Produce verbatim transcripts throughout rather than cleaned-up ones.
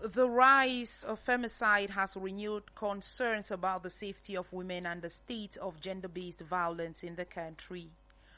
The rise of femicide has renewed concerns about the safety of women and the state of gender-based violence in the country.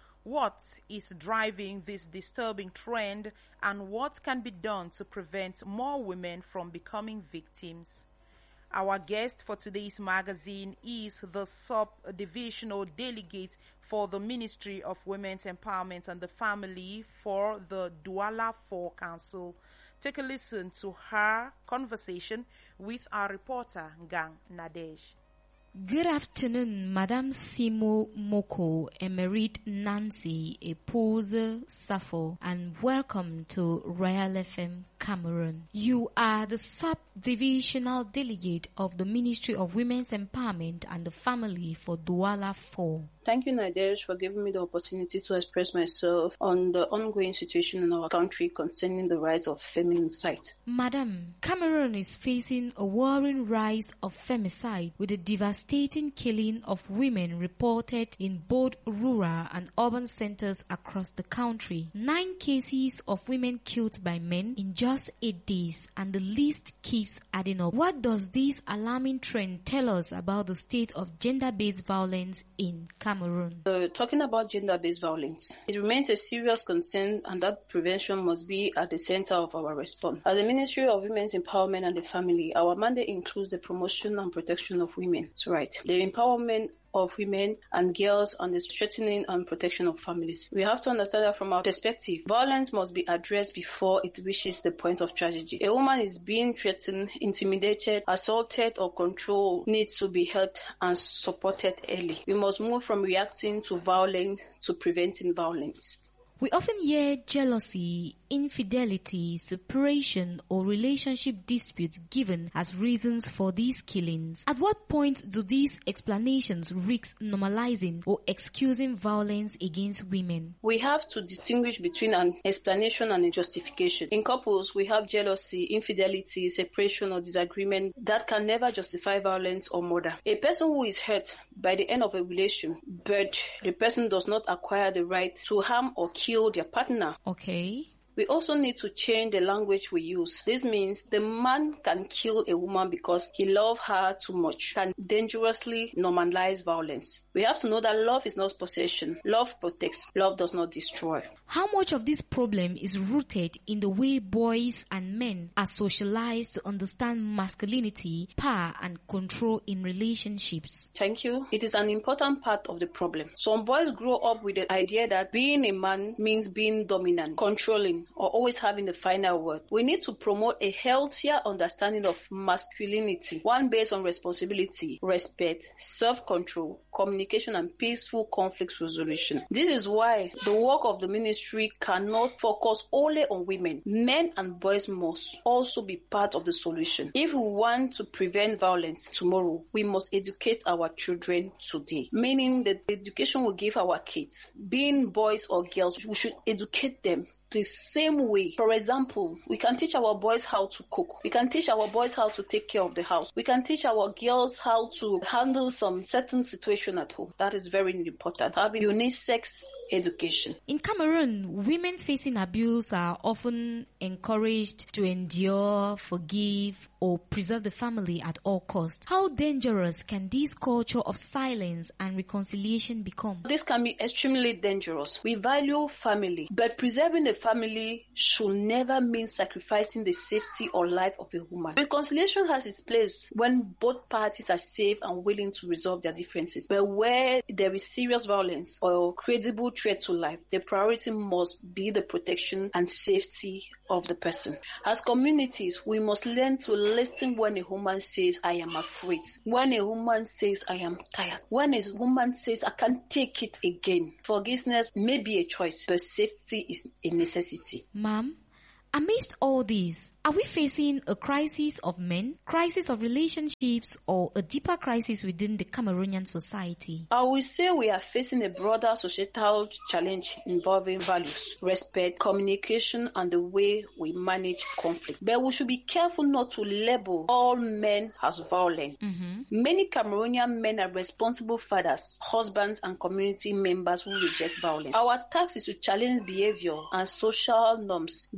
What is driving this disturbing trend, and what can be done to prevent more women from becoming victims? Our guest for today's magazine is the sub-divisional delegate for the Ministry of Women's Empowerment and the Family for the Douala four Council. Take a listen to her conversation with our reporter, Gang Nadej. Good afternoon, Madame Simo Moko, Emerit Nancy Epose Safo, and welcome to Royal F M Cameroon. You are the sub-divisional delegate of the Ministry of Women's Empowerment and the Family for Douala four. Thank you, Nadej, for giving me the opportunity to express myself on the ongoing situation in our country concerning the rise of feminicide. Madam, Cameroon is facing a worrying rise of femicide with a devastating killing of women reported in both rural and urban centers across the country. Nine cases of women killed by men in just eight days, and the list keeps adding up. What does this alarming trend tell us about the state of gender-based violence in Cameroon? Uh, talking about gender-based violence, it remains a serious concern, and that prevention must be at the center of our response. As the Ministry of Women's Empowerment and the Family, our mandate includes the promotion and protection of women's rights, the empowerment of women and girls, and the strengthening and protection of families. We have to understand that from our perspective, violence must be addressed before it reaches the point of tragedy. A woman is being threatened, intimidated, assaulted, or controlled needs to be helped and supported early. We must move from reacting to violence to preventing violence. We often hear jealousy, infidelity, separation, or relationship disputes given as reasons for these killings. At what point do these explanations risk normalizing or excusing violence against women? We have to distinguish between an explanation and a justification. In couples, we have jealousy, infidelity, separation, or disagreement that can never justify violence or murder. A person who is hurt by the end of a relation, but the person does not acquire the right to harm or kill their partner. Okay. We also need to change the language we use. This means the man can kill a woman because he loves her too much, can dangerously normalize violence. We have to know that love is not possession. Love protects. Love does not destroy. How much of this problem is rooted in the way boys and men are socialized to understand masculinity, power, and control in relationships? Thank you. It is an important part of the problem. Some boys grow up with the idea that being a man means being dominant, controlling, or always having the final word. We need to promote a healthier understanding of masculinity, one based on responsibility, respect, self-control, communication, and peaceful conflict resolution. This is why the work of the ministry cannot focus only on women. Men and boys must also be part of the solution. If we want to prevent violence tomorrow, we must educate our children today, meaning that the education we give our kids, being boys or girls, we should educate them the same way. For example, we can teach our boys how to cook. We can teach our boys how to take care of the house. We can teach our girls how to handle some certain situation at home. That is very important. Having unisex education. In Cameroon, women facing abuse are often encouraged to endure, forgive, or preserve the family at all costs. How dangerous can this culture of silence and reconciliation become? This can be extremely dangerous. We value family, but preserving the family should never mean sacrificing the safety or life of a woman. Reconciliation has its place when both parties are safe and willing to resolve their differences. But where there is serious violence or credible threat to life, the priority must be the protection and safety of the person. As communities, we must learn to listen when a woman says, I am afraid. When a woman says, I am tired. When a woman says, I can't take it again. Forgiveness may be a choice, but safety is a necessity. Ma'am, amidst all this, are we facing a crisis of men, crisis of relationships, or a deeper crisis within the Cameroonian society? I will say we are facing a broader societal challenge involving values, respect, communication, and the way we manage conflict. But we should be careful not to label all men as violent. Mm-hmm. Many Cameroonian men are responsible fathers, husbands, and community members who reject violence. Our task is to challenge behavior and social norms that normalize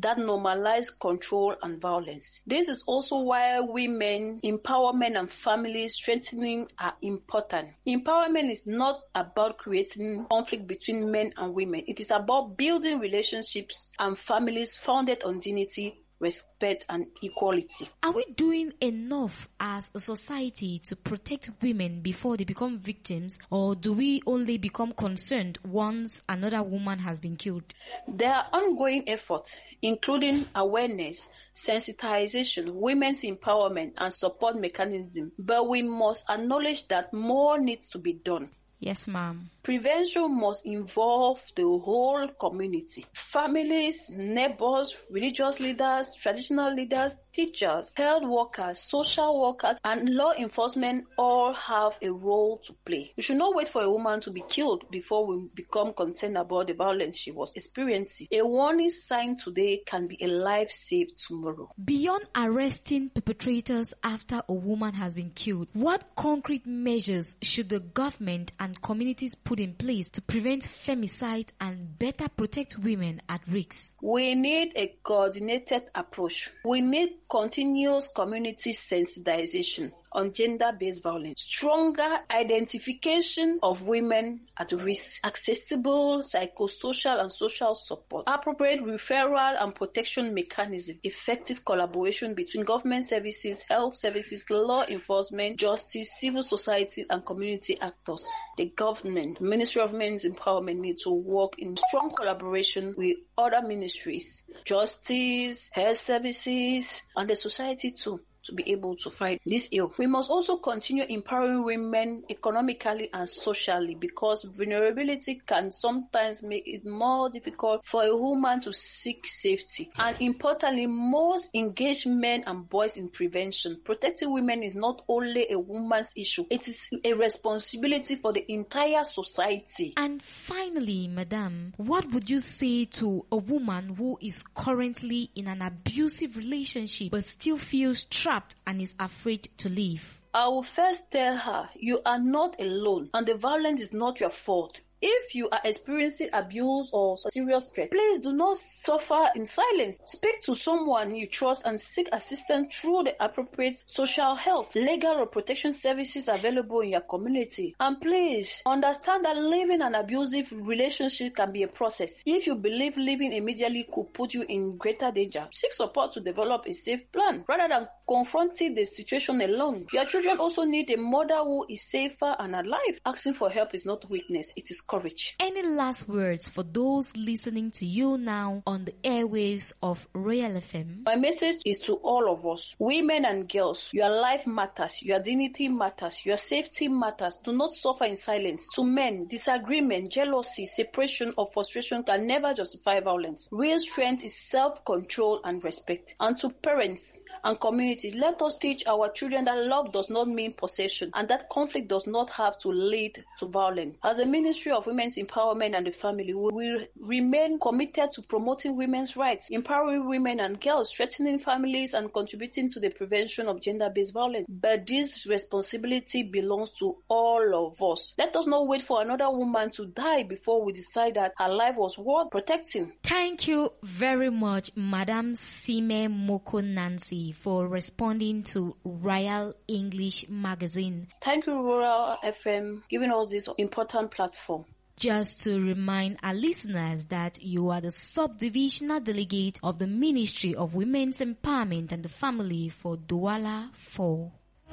normalize control and violence. This is also why women empowerment and family strengthening are important. Empowerment is not about creating conflict between men and women. It is about building relationships and families founded on dignity, respect, and equality. Are we doing enough as a society to protect women before they become victims, or do we only become concerned once another woman has been killed? There are ongoing efforts, including awareness, sensitization, women's empowerment, and support mechanism, but we must acknowledge that more needs to be done. Yes, ma'am. Prevention must involve the whole community. Families, neighbors, religious leaders, traditional leaders, teachers, health workers, social workers, and law enforcement all have a role to play. We should not wait for a woman to be killed before we become concerned about the violence she was experiencing. A warning sign today can be a life saved tomorrow. Beyond arresting perpetrators after a woman has been killed, what concrete measures should the government and communities put in place to prevent femicide and better protect women at risk? We need a coordinated approach. We need continuous community sensitization on gender-based violence, stronger identification of women at risk, accessible psychosocial and social support, appropriate referral and protection mechanism, effective collaboration between government services, health services, law enforcement, justice, civil society, and community actors. The government, Ministry of Women's Empowerment, need to work in strong collaboration with other ministries, justice, health services, and the society too, to be able to fight this ill. We must also continue empowering women economically and socially, because vulnerability can sometimes make it more difficult for a woman to seek safety. And importantly, most engage men and boys in prevention. Protecting women is not only a woman's issue, it is a responsibility for the entire society. And finally, madam, what would you say to a woman who is currently in an abusive relationship but still feels trapped and is afraid to leave? I will first tell her, you are not alone and the violence is not your fault. If you are experiencing abuse or serious threat, please do not suffer in silence. Speak to someone you trust and seek assistance through the appropriate social health, legal or protection services available in your community. And please understand that living an abusive relationship can be a process. If you believe leaving immediately could put you in greater danger, seek support to develop a safe plan rather than confronting the situation alone. Your children also need a mother who is safer and alive. Asking for help is not weakness, it is courage. Any last words for those listening to you now on the airwaves of Royal F M? My message is to all of us, women and girls. Your life matters, your dignity matters, your safety matters. Do not suffer in silence. To men, disagreement, jealousy, separation, or frustration can never justify violence. Real strength is self-control and respect. And to parents and community, let us teach our children that love does not mean possession and that conflict does not have to lead to violence. As a Ministry of Women's Empowerment and the Family, we will remain committed to promoting women's rights, empowering women and girls, strengthening families, and contributing to the prevention of gender-based violence. But this responsibility belongs to all of us. Let us not wait for another woman to die before we decide that her life was worth protecting. Thank you very much, Madam Sime Moko Nancy, for responding to Royal English Magazine. Thank you, Royal F M, giving us this important platform. Just to remind our listeners that you are the Subdivisional Delegate of the Ministry of Women's Empowerment and the Family for Douala four.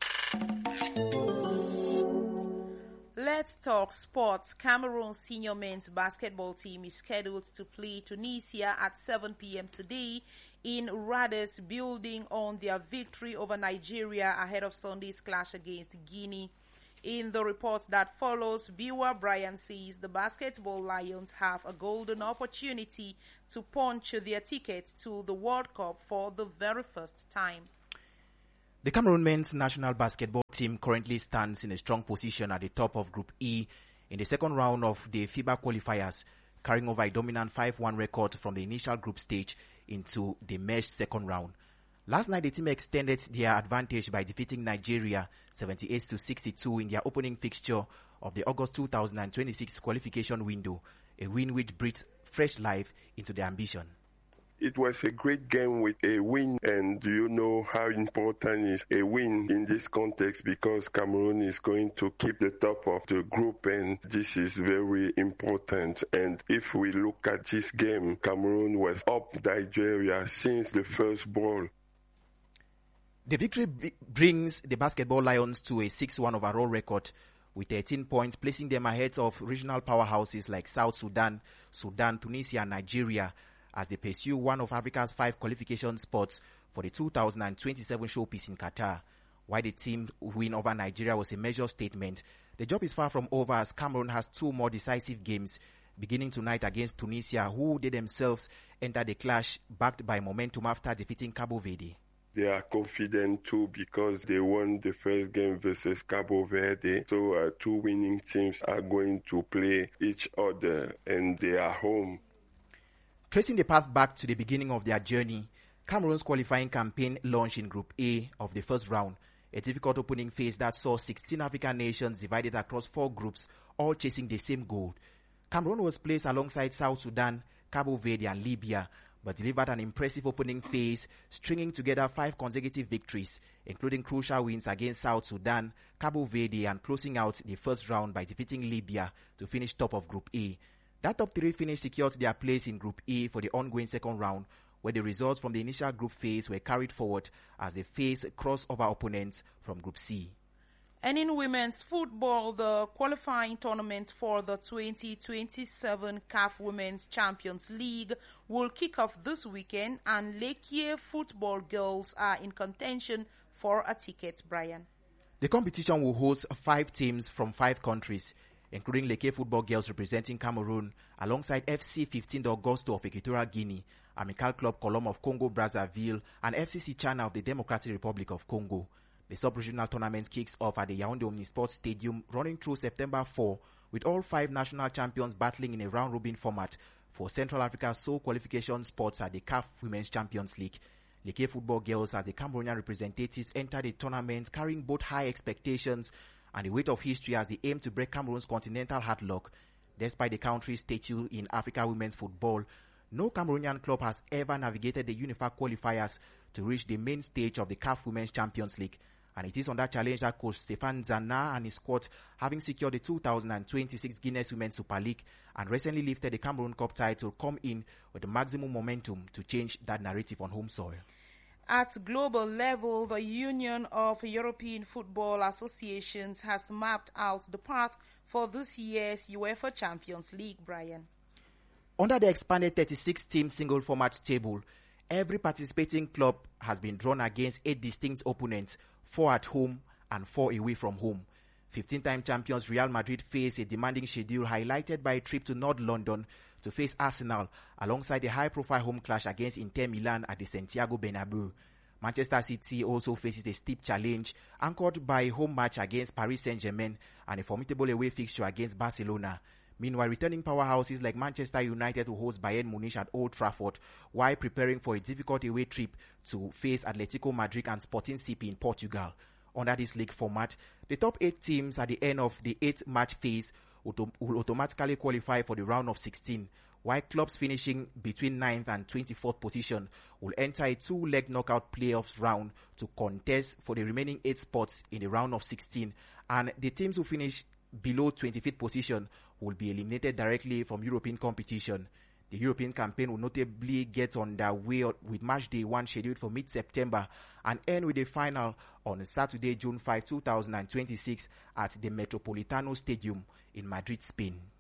Let's talk sports. Cameroon's senior men's basketball team is scheduled to play Tunisia at seven p.m. today in Radis, building on their victory over Nigeria ahead of Sunday's clash against Guinea. In the report that follows, viewer Brian says the basketball Lions have a golden opportunity to punch their ticket to the World Cup for the very first time. The Cameroon men's national basketball team currently stands in a strong position at the top of Group E in the second round of the FIBA qualifiers, carrying over a dominant five one record from the initial group stage into the merged second round. Last night, the team extended their advantage by defeating Nigeria seventy-eight to sixty-two in their opening fixture of the August two thousand twenty-six qualification window, a win which breathed fresh life into their ambition. It was a great game with a win, and do you know how important is a win in this context, because Cameroon is going to keep the top of the group, and this is very important. And if we look at this game, Cameroon was up Nigeria since the first ball. The victory b- brings the Basketball Lions to a six one overall record with thirteen points, placing them ahead of regional powerhouses like South Sudan, Sudan, Tunisia, and Nigeria, as they pursue one of Africa's five qualification spots for the two thousand twenty-seven showpiece in Qatar. While the team win over Nigeria was a major statement, the job is far from over, as Cameroon has two more decisive games, beginning tonight against Tunisia, who they themselves enter the clash backed by momentum after defeating Cabo Verde. They are confident too because they won the first game versus Cabo Verde. So uh, two winning teams are going to play each other, and they are home. Tracing the path back to the beginning of their journey, Cameroon's qualifying campaign launched in Group A of the first round, a difficult opening phase that saw sixteen African nations divided across four groups, all chasing the same goal. Cameroon was placed alongside South Sudan, Cabo Verde and Libya, but delivered an impressive opening phase, stringing together five consecutive victories, including crucial wins against South Sudan, Cabo Verde, and closing out the first round by defeating Libya to finish top of Group A. That top three finish secured their place in Group E for the ongoing second round, where the results from the initial group phase were carried forward as they faced crossover opponents from Group C. And in women's football, the qualifying tournament for the twenty twenty-seven C A F Women's Champions League will kick off this weekend, and Lekkie football girls are in contention for a ticket, Brian. The competition will host five teams from five countries, including Lekkie football girls representing Cameroon, alongside F C fifteen d'Augusto of Equatorial Guinea, Amical Club Colombe of Congo-Brazzaville, and F C C Chana of the Democratic Republic of Congo. The sub-regional tournament kicks off at the Yaoundé Omnisports Stadium, running through September fourth, with all five national champions battling in a round-robin format for Central Africa's sole qualification spots at the C A F Women's Champions League. Lekkie football girls, as the Cameroonian representatives, enter the tournament carrying both high expectations and the weight of history as they aim to break Cameroon's continental heartlock. Despite the country's stature in Africa women's football, no Cameroonian club has ever navigated the Unified qualifiers to reach the main stage of the C A F Women's Champions League. And it is on that challenge that coach Stéphane Zana and his squad, having secured the two thousand twenty-six Guinness Women's Super League and recently lifted the Cameroon Cup title, come in with the maximum momentum to change that narrative on home soil. At global level, the Union of European Football Associations has mapped out the path for this year's UEFA Champions League, Brian. Under the expanded thirty-six team single format table, every participating club has been drawn against eight distinct opponents, four at home and four away from home. fifteen-time champions Real Madrid face a demanding schedule highlighted by a trip to North London to face Arsenal, alongside a high-profile home clash against Inter Milan at the Santiago Bernabeu. Manchester City also faces a steep challenge, anchored by a home match against Paris Saint-Germain and a formidable away fixture against Barcelona. Meanwhile, returning powerhouses like Manchester United will host Bayern Munich at Old Trafford, while preparing for a difficult away trip to face Atletico Madrid and Sporting C P in Portugal. Under this league format, the top eight teams at the end of the eighth match phase will automatically qualify for the round of sixteen, while clubs finishing between ninth and twenty-fourth position will enter a two-leg knockout playoffs round to contest for the remaining eight spots in the round of sixteen, and the teams who finish below twenty-fifth position will be eliminated directly from European competition. The European campaign will notably get underway with match day one scheduled for mid-September and end with a final on Saturday, June fifth, twenty twenty-six at the Metropolitano Stadium in Madrid, Spain.